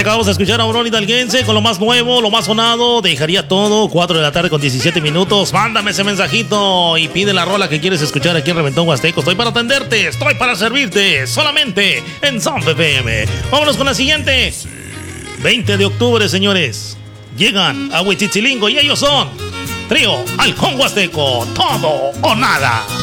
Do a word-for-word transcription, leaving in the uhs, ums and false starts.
Acabamos de escuchar a Aurora Hidalguense con lo más nuevo, lo más sonado. Dejaría todo, cuatro de la tarde con diecisiete minutos. Mándame ese mensajito y pide la rola que quieres escuchar aquí en Reventón Huasteco. Estoy para atenderte, estoy para servirte, solamente en Sound F M. Vámonos con la siguiente. veinte de octubre, señores. Llegan a Huichichilingo y ellos son Trío Halcón Huasteco, todo o nada.